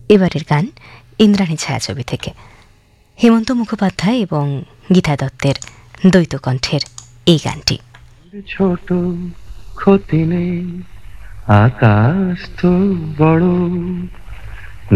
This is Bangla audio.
এবারের গান ইন্দ্রাণী ছায়াছবি থেকে হেমন্ত মুখোপাধ্যায় এবং গীতা দত্তের দ্বৈত কণ্ঠের এই গানটি। ছোট ক্ষতি নেই, আকাশ তো বড়,